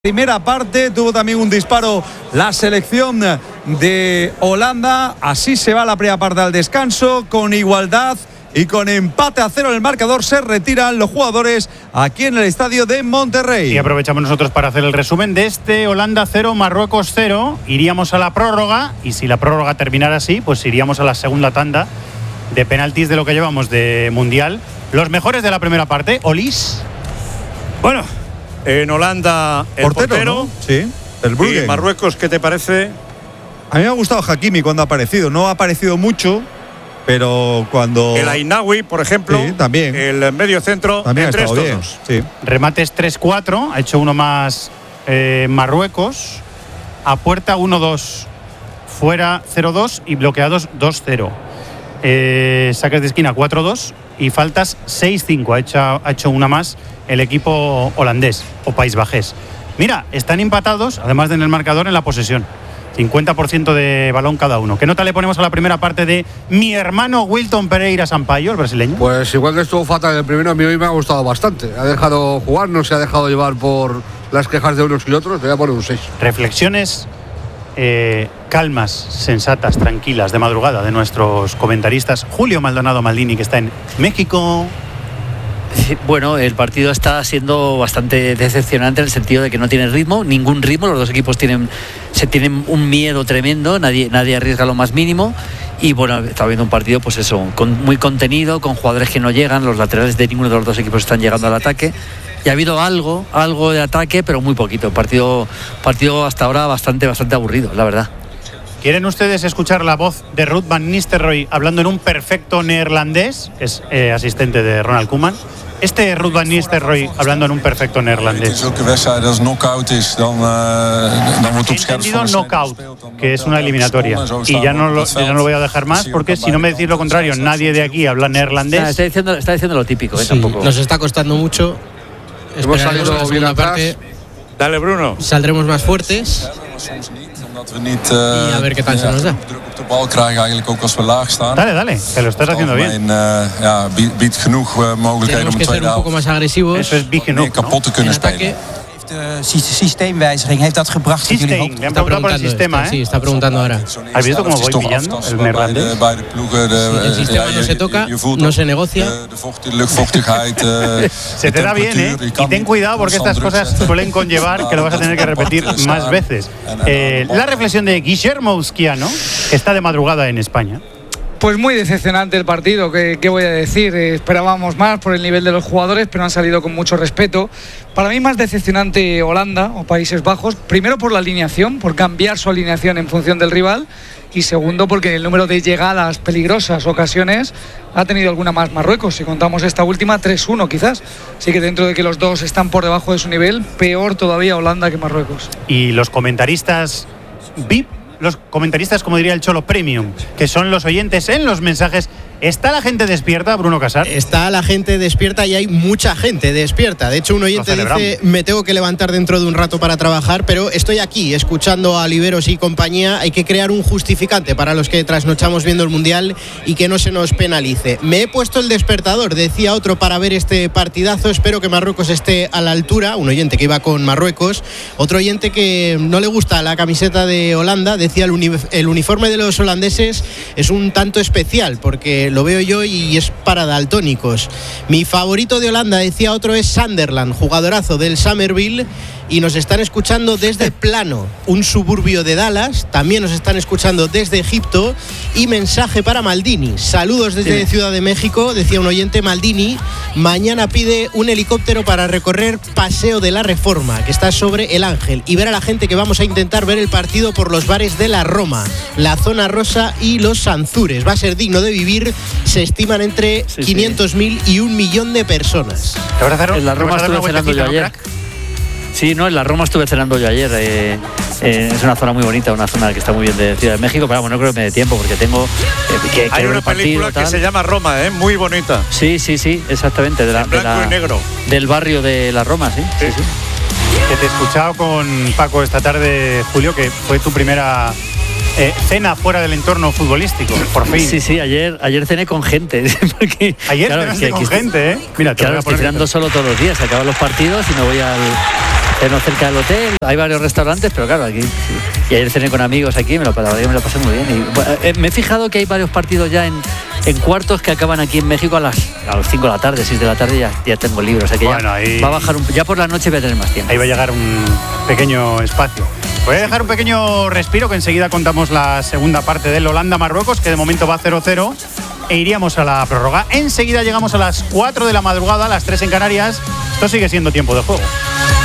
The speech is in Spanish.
Primera parte tuvo también un disparo la selección de Holanda. Así se va la primera parte al descanso, con igualdad y con empate a 0 en el marcador. Se retiran los jugadores aquí en el estadio de Monterrey. Y aprovechamos nosotros para hacer el resumen de este Holanda 0, Marruecos 0. Iríamos a la prórroga, y si la prórroga terminara así, pues iríamos a la segunda tanda de penaltis de lo que llevamos de Mundial. Los mejores de la primera parte, Olis. Bueno, en Holanda el portero, ¿no? Sí, el Brugge. Y Marruecos, ¿qué te parece? A mí me ha gustado Hakimi cuando ha aparecido. No ha aparecido mucho, pero cuando... El Ainaoui, por ejemplo. Sí, también. El medio centro. También entre estos bien. dos. Sí. Remates 3-4. Ha hecho uno más Marruecos. A puerta 1-2. Fuera 0-2 y bloqueados 2-0. Saques de esquina 4-2 y faltas 6-5. Ha hecho una más el equipo holandés o País Bajés. Mira, están empatados, además de en el marcador, en la posesión. 50% de balón cada uno. ¿Qué nota le ponemos a la primera parte de mi hermano Wilton Pereira Sampaio, el brasileño? Pues igual que estuvo fatal el primero, a mí hoy me ha gustado bastante. Ha dejado jugar, no se ha dejado llevar por las quejas de unos y otros. Le voy a poner un 6. Reflexiones calmas, sensatas, tranquilas, de madrugada, de nuestros comentaristas. Julio Maldonado Maldini, que está en México. Bueno, el partido está siendo bastante decepcionante en el sentido de que no tiene ritmo, ningún ritmo. Los dos equipos tienen un miedo tremendo, nadie arriesga lo más mínimo. Y bueno, está viendo un partido, pues eso, muy contenido, con jugadores que no llegan. Los laterales de ninguno de los dos equipos están llegando al ataque. Y ha habido algo de ataque, pero muy poquito. Partido hasta ahora bastante aburrido, la verdad. ¿Quieren ustedes escuchar la voz de Ruud van Nistelrooy hablando en un perfecto neerlandés? Es asistente de Ronald Koeman. Este Ruud van Nistelrooy hablando en un perfecto neerlandés. Entendido knockout, que es una eliminatoria. Y ya no lo voy a dejar más, porque si no me decís lo contrario, nadie de aquí habla neerlandés. Está diciendo lo típico, sí, tampoco. Nos está costando mucho. Hemos salido la bien atrás. parte. Dale, Bruno. Saldremos más fuertes. Y a ver qué tal se nos da. Dale, que lo estás haciendo bien. Tenemos que ser un poco más agresivos. Eso es big enough, ¿no? En ataque. Systeemwijziging heeft dat gebracht dat jullie Me han preguntado por el sistema, Sí, está preguntando ahora. ¿Has visto cómo voy pillando el neerlandés? El sistema no se toca, no se negocia. Se te da bien, ¿eh? Y ten cuidado porque estas cosas suelen conllevar que lo vas a tener que repetir más veces. La reflexión de Guillermo Usquiano, que está de madrugada en España. Pues muy decepcionante el partido, ¿qué voy a decir? Esperábamos más por el nivel de los jugadores, pero han salido con mucho respeto. Para mí más decepcionante Holanda o Países Bajos, primero por la alineación, por cambiar su alineación en función del rival, y segundo porque el número de llegadas peligrosas, ocasiones, ha tenido alguna más Marruecos. Si contamos esta última, 3-1 quizás. Así que dentro de que los dos están por debajo de su nivel, peor todavía Holanda que Marruecos. Y los comentaristas VIP, los comentaristas, como diría el Cholo Premium, que son los oyentes en los mensajes. ¿Está la gente despierta, Bruno Casar? Está la gente despierta y hay mucha gente despierta. De hecho, un oyente dice, me tengo que levantar dentro de un rato para trabajar, pero estoy aquí escuchando a Oliveros y compañía. Hay que crear un justificante para los que trasnochamos viendo el Mundial y que no se nos penalice. Me he puesto el despertador, decía otro, para ver este partidazo. Espero que Marruecos esté a la altura. Un oyente que iba con Marruecos. Otro oyente que no le gusta la camiseta de Holanda. Decía, el uniforme de los holandeses es un tanto especial porque lo veo yo y es para daltónicos. Mi favorito de Holanda, decía otro, es Sunderland, jugadorazo del Summerville, y nos están escuchando desde Plano, un suburbio de Dallas. También nos están escuchando desde Egipto. Y mensaje para Maldini, saludos desde Ciudad de México. Decía un oyente, Maldini mañana pide un helicóptero para recorrer Paseo de la Reforma, que está sobre el Ángel, y ver a la gente que vamos a intentar ver el partido por los bares de la Roma, la Zona Rosa y los Sanzures. Va a ser digno de vivir. Se estiman entre 500.000 y 1 millón de personas. En la Roma estuve cenando yo ayer. Sí, no, en la Roma estuve cenando yo ayer. Es una zona muy bonita, una zona que está muy bien de Ciudad de México, pero bueno, no creo que me dé tiempo porque tengo que hay una película que se llama Roma, muy bonita. Sí, exactamente. En blanco y negro. Del barrio de la Roma, sí. Que te he escuchado con Paco esta tarde, Julio, que fue tu primera cena fuera del entorno futbolístico, por fin. Sí, ayer cené con gente. Porque, ayer cenaste con gente, ¿eh? Mira, claro, estoy cenando solo todos los días. Se acaban los partidos y me voy al ceno cerca del hotel. Hay varios restaurantes, pero claro, aquí. Y ayer cené con amigos aquí, me lo pasé muy bien. Y, me he fijado que hay varios partidos ya en cuartos que acaban aquí en México a las 5 de la tarde, 6 de la tarde, ya tengo libros. O sea que bueno, ya va a bajar ya por la noche voy a tener más tiempo. Ahí va a llegar un pequeño espacio. Voy a dejar un pequeño respiro, que enseguida contamos la segunda parte del Holanda-Marruecos, que de momento va 0-0, e iríamos a la prórroga. Enseguida llegamos a las 4 de la madrugada, a las 3 en Canarias. Esto sigue siendo tiempo de juego.